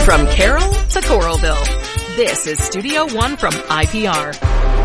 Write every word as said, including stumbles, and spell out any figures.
From Carroll to Coralville, this is Studio One from I P R.